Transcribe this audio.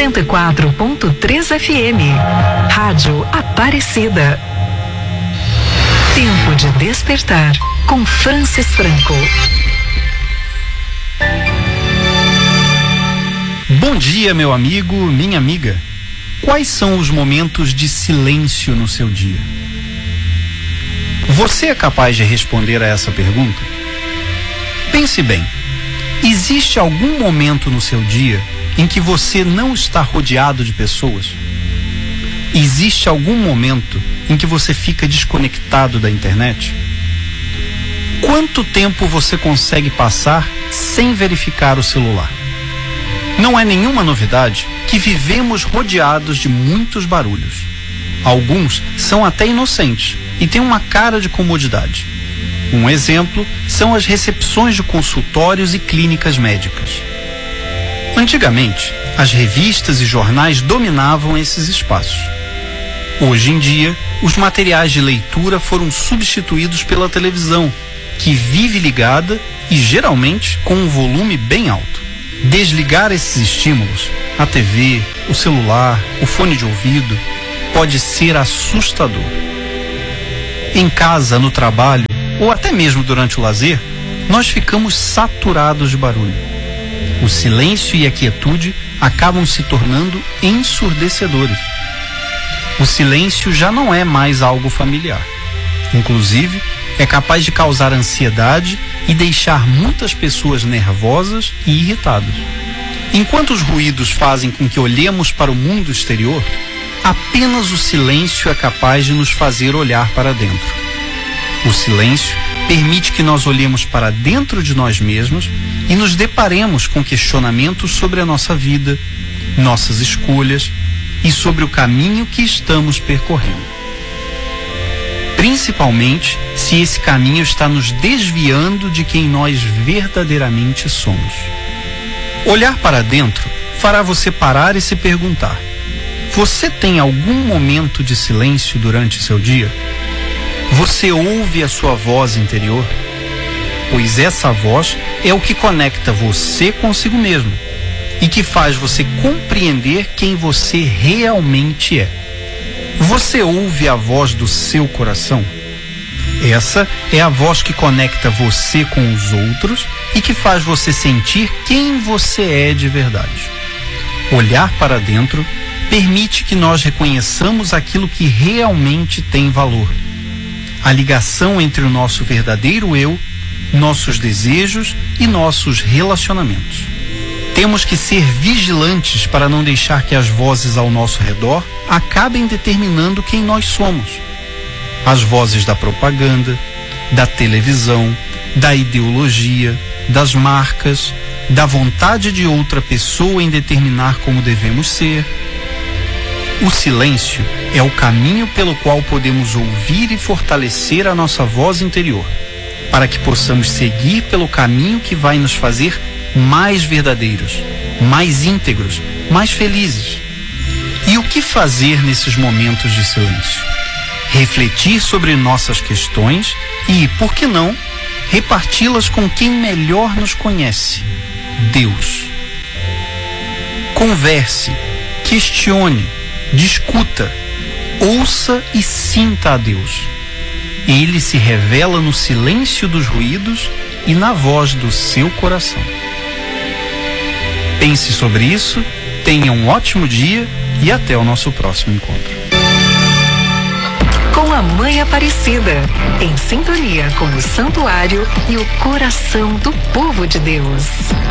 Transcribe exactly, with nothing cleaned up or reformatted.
cento e quatro ponto três F M. Rádio Aparecida. Tempo de despertar com Francis Franco. Bom dia, meu amigo, minha amiga. Quais são os momentos de silêncio no seu dia? Você é capaz de responder a essa pergunta? Pense bem. Existe algum momento no seu dia em que você não está rodeado de pessoas? Existe algum momento em que você fica desconectado da internet? Quanto tempo você consegue passar sem verificar o celular? Não é nenhuma novidade que vivemos rodeados de muitos barulhos. Alguns são até inocentes e têm uma cara de comodidade. Um exemplo são as recepções de consultórios e clínicas médicas. Antigamente, as revistas e jornais dominavam esses espaços. Hoje em dia, os materiais de leitura foram substituídos pela televisão, que vive ligada e geralmente com um volume bem alto. Desligar esses estímulos, a T V, o celular, o fone de ouvido, pode ser assustador. Em casa, no trabalho, ou até mesmo durante o lazer, nós ficamos saturados de barulho. O silêncio e a quietude acabam se tornando ensurdecedores. O silêncio já não é mais algo familiar. Inclusive, é capaz de causar ansiedade e deixar muitas pessoas nervosas e irritadas. Enquanto os ruídos fazem com que olhemos para o mundo exterior, apenas o silêncio é capaz de nos fazer olhar para dentro. O silêncio permite que nós olhemos para dentro de nós mesmos e nos deparemos com questionamentos sobre a nossa vida, nossas escolhas e sobre o caminho que estamos percorrendo. Principalmente se esse caminho está nos desviando de quem nós verdadeiramente somos. Olhar para dentro fará você parar e se perguntar: você tem algum momento de silêncio durante seu dia? Você ouve a sua voz interior? Pois essa voz é o que conecta você consigo mesmo e que faz você compreender quem você realmente é. Você ouve a voz do seu coração? Essa é a voz que conecta você com os outros e que faz você sentir quem você é de verdade. Olhar para dentro permite que nós reconheçamos aquilo que realmente tem valor. A ligação entre o nosso verdadeiro eu, nossos desejos e nossos relacionamentos. Temos que ser vigilantes para não deixar que as vozes ao nosso redor acabem determinando quem nós somos. As vozes da propaganda, da televisão, da ideologia, das marcas, da vontade de outra pessoa em determinar como devemos ser. O silêncio é o caminho pelo qual podemos ouvir e fortalecer a nossa voz interior, para que possamos seguir pelo caminho que vai nos fazer mais verdadeiros, mais íntegros, mais felizes. E o que fazer nesses momentos de silêncio? Refletir sobre nossas questões e, por que não, reparti-las com quem melhor nos conhece, Deus. Converse, questione, discuta, ouça e sinta a Deus. Ele se revela no silêncio dos ruídos e na voz do seu coração. Pense sobre isso, tenha um ótimo dia e até o nosso próximo encontro. Com a Mãe Aparecida, em sintonia com o santuário e o coração do povo de Deus.